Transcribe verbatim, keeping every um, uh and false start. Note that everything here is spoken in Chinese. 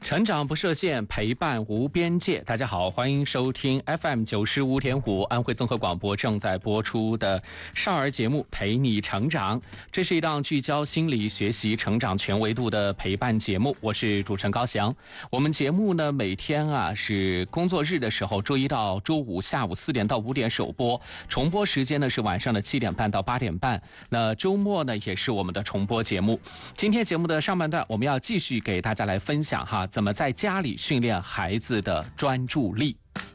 成长不设限，陪伴无边界。大家好，欢迎收听 F M 九十五点五安徽综合广播正在播出的少儿节目《陪你成长》。这是一档聚焦心理学习、成长全维度的陪伴节目。我是主持人高翔。我们节目呢，每天啊是工作日的时候，周一到周五下午四点到五点首播，重播时间呢是晚上的七点半到八点半。那周末呢也是我们的重播节目。今天节目的上半段，我们要继续给大家来分享哈。怎么在家里训练孩子的专注力？